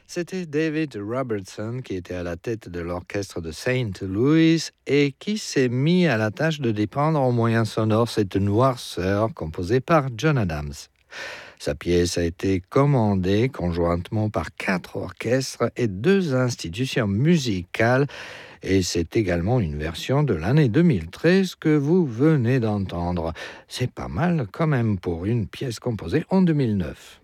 C'était David Robertson qui était à la tête de l'orchestre de Saint Louis et qui s'est mis à la tâche de dépeindre en moyens sonores cette noirceur composée par John Adams. Sa pièce a été commandée conjointement par 4 orchestres et 2 institutions musicales et c'est également une version de l'année 2013 que vous venez d'entendre. C'est pas mal quand même pour une pièce composée en 2009.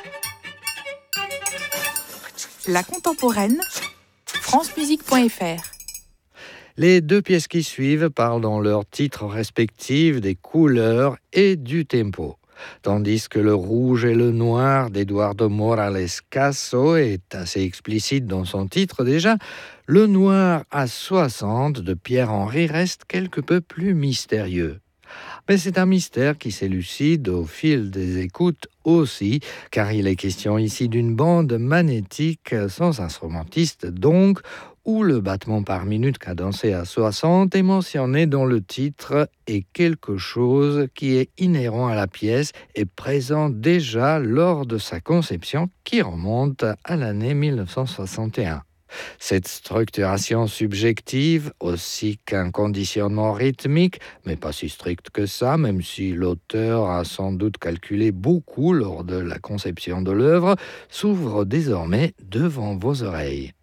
La contemporaine, francemusique.fr. Les 2 pièces qui suivent parlent dans leurs titres respectifs des couleurs et du tempo. Tandis que le rouge et le noir d'Eduardo Morales Caso est assez explicite dans son titre déjà, le noir à 60 de Pierre-Henry reste quelque peu plus mystérieux. Mais c'est un mystère qui s'élucide au fil des écoutes aussi, car il est question ici d'une bande magnétique sans instrumentiste donc, où le battement par minute cadencé à 60 est mentionné dans le titre et quelque chose qui est inhérent à la pièce et présent déjà lors de sa conception qui remonte à l'année 1961. Cette structuration subjective, aussi qu'un conditionnement rythmique, mais pas si strict que ça, même si l'auteur a sans doute calculé beaucoup lors de la conception de l'œuvre, s'ouvre désormais devant vos oreilles.